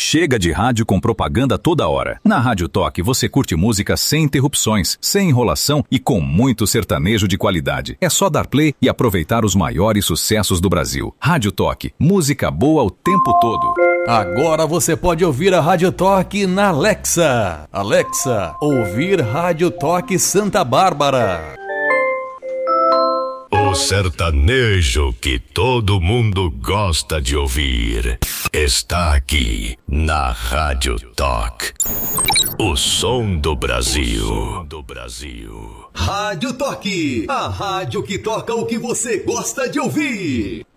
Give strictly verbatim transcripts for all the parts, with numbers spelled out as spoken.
Chega de rádio com propaganda toda hora. Na Rádio Toque você curte música sem interrupções, sem enrolação e com muito sertanejo de qualidade. É só dar play e aproveitar os maiores sucessos do Brasil. Rádio Toque, música boa o tempo todo. Agora você pode ouvir a Rádio Toque na Alexa. Alexa, ouvir Rádio Toque Santa Bárbara. O sertanejo que todo mundo gosta de ouvir está aqui na Rádio Toque. O som do Brasil. O som do Brasil. Rádio Toque, a rádio que toca o que você gosta de ouvir.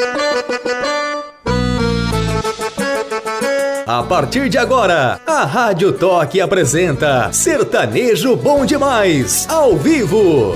A partir de agora, a Rádio Toque apresenta Sertanejo Bom Demais, ao vivo.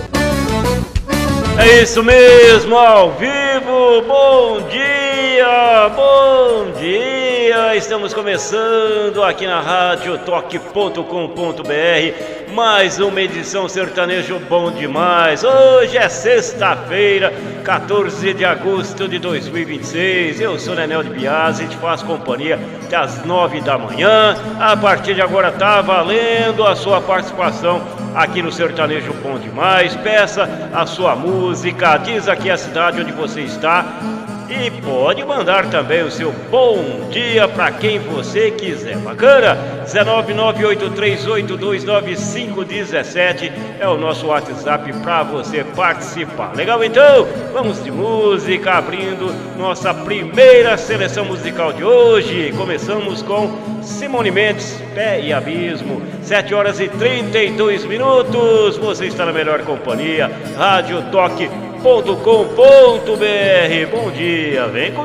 É isso mesmo, ao vivo, bom dia, bom dia, estamos começando aqui na rádio toque ponto com ponto br, mais uma edição Sertanejo Bom Demais. Hoje é sexta-feira, quatorze de agosto de dois mil e vinte e seis, eu sou Nenel de Biasi, te faço companhia até às nove da manhã, a partir de agora tá valendo a sua participação aqui no Sertanejo Bom Demais. Peça a sua música, diz aqui a cidade onde você está e pode mandar também o seu bom dia para quem você quiser. Bacana? zero nove nove oito três oito dois nove cinco um sete é o nosso WhatsApp para você participar. Legal então? Vamos de música, abrindo nossa primeira seleção musical de hoje. Começamos com Simone Mendes, Pé e Abismo. sete horas e trinta e dois minutos. Você está na melhor companhia. Rádio Toque ponto com ponto br. Bom dia, vem com